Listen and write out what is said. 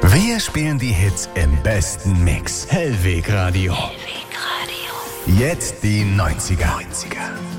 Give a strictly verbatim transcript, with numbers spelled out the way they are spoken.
Wir spielen die Hits im besten Mix. Hellweg Radio. Hellweg Radio. Jetzt die neunziger. neunziger.